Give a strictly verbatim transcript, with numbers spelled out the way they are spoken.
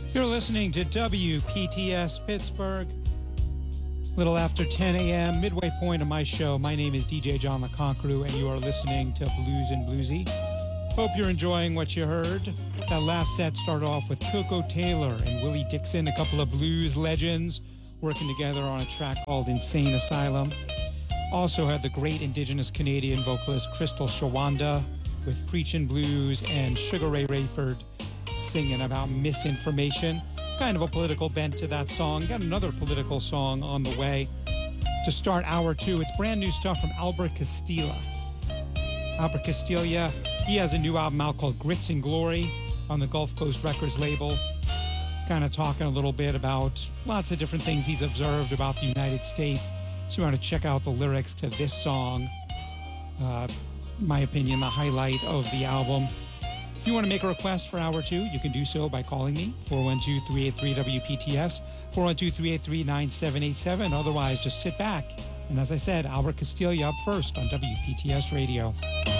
You're listening to W P T S Pittsburgh. Little after ten a.m., midway point of my show. My name is D J John LeConquerou, and you are listening to Blues and Bluesy. Hope you're enjoying what you heard. That last set started off with Coco Taylor and Willie Dixon, a couple of blues legends working together on a track called Insane Asylum. Also had the great indigenous Canadian vocalist Crystal Shawanda with Preachin' Blues and Sugar Ray Rayford singing about misinformation. Kind of a political bent to that song. Got another political song on the way to start hour two. It's brand new stuff from Albert Castiglia. Albert Castiglia, he has a new album out called Grits and Glory on the Gulf Coast Records label. He's kind of talking a little bit about lots of different things he's observed about the United States. So you want to check out the lyrics to this song. Uh, in my opinion, the highlight of the album. If you want to make a request for hour two, you can do so by calling me, four one two, three eight three, W P T S, four one two, three eight three, nine seven eight seven. Otherwise, just sit back. And as I said, Albert Castiglia up first on W P T S Radio.